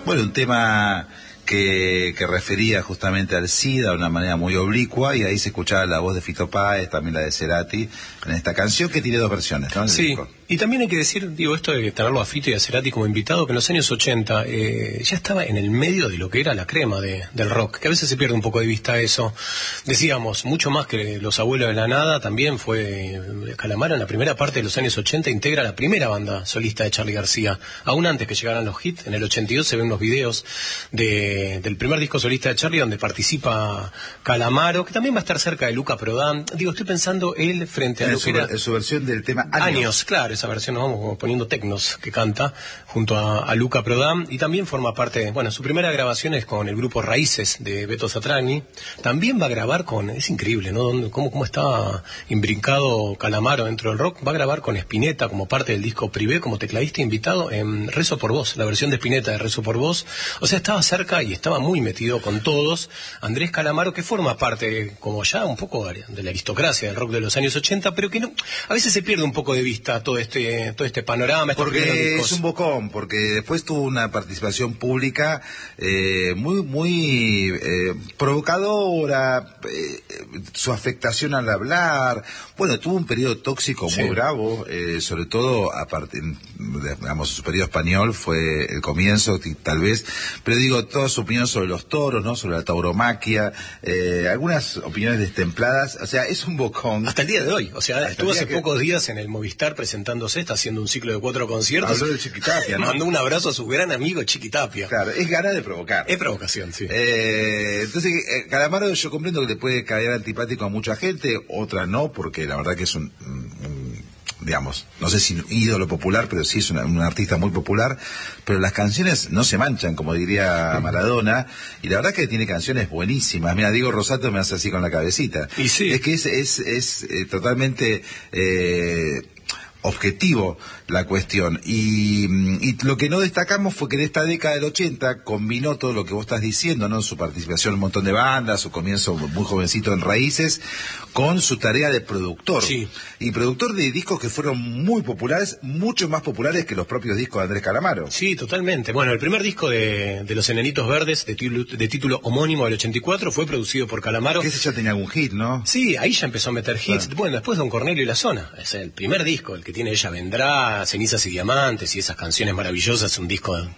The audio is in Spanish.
Bueno, un tema que refería justamente al SIDA de una manera muy oblicua, y ahí se escuchaba la voz de Fito Páez, también la de Cerati, en esta canción que tiene dos versiones, ¿no? En el Sí, disco. y también hay que decir, esto de tenerlo a Fito y a Cerati como invitado, que en los años 80 ya estaba en el medio de lo que era la crema del rock, que a veces se pierde un poco de vista eso. Decíamos, mucho más que Los Abuelos de la Nada, también fue Calamaro en la primera parte de los años 80, integra la primera banda solista de Charly García, aún antes que llegaran los hits. En el 82 se ven unos videos del primer disco solista de Charly, donde participa Calamaro, que también va a estar cerca de Luca Prodan. Estoy pensando él frente a lo que era su versión del tema Años, claro, esa versión, nos vamos como poniendo tecnos que canta junto a Luca Prodan, y también forma parte, su primera grabación es con el grupo Raíces de Beto Satriani. También va a grabar es increíble, ¿no? Cómo está imbrincado Calamaro dentro del rock. Va a grabar con Spinetta como parte del disco Privé, como tecladista invitado en Rezo por Vos, la versión de Spinetta de Rezo por Vos. O sea, estaba cerca y estaba muy metido con todos. Andrés Calamaro, que forma parte, como ya un poco de la aristocracia del rock de los años 80, pero que no, a veces se pierde un poco de vista todo este panorama. Porque es un bocón, porque después tuvo una participación pública muy provocadora, su afectación al hablar. Bueno, tuvo un periodo tóxico muy bravo, sobre todo digamos, su periodo español fue el comienzo, tal vez, pero digo, toda su opinión sobre los toros, ¿no? Sobre la tauromaquia, algunas opiniones destempladas. O sea, es un bocón. Hasta el día de hoy, o sea, estuvo hace pocos días en el Movistar presentándose, está haciendo un ciclo de 4 conciertos. Habló de Chiquitapia, ¿no? Mandó un abrazo a su gran amigo Chiquitapia. Claro, es ganas de provocar. Es provocación, sí. Entonces, Calamaro, yo comprendo que le puede caer antipático a mucha gente, otra no, porque la verdad que es digamos, no sé si un ídolo popular, pero sí es un artista muy popular, pero las canciones no se manchan, como diría Maradona, y la verdad que tiene canciones buenísimas. Mira, Diego Rosato me hace así con la cabecita. Y sí. Es que es totalmente objetivo la cuestión, y lo que no destacamos fue que en esta década del 80 combinó todo lo que vos estás diciendo, ¿no? Su participación en un montón de bandas, su comienzo muy jovencito en Raíces, con su tarea de productor. Sí. Y productor de discos que fueron muy populares, mucho más populares que los propios discos de Andrés Calamaro. Sí, totalmente. Bueno, el primer disco de Los Enanitos Verdes, de título homónimo del 84, fue producido por Calamaro. Que ese ya tenía algún hit, ¿no? Sí, ahí ya empezó a meter hits. Claro. Bueno, después Don Cornelio y la Zona. Es el primer disco, el que tiene Ella Vendrá, Cenizas y Diamantes y esas canciones maravillosas, un disco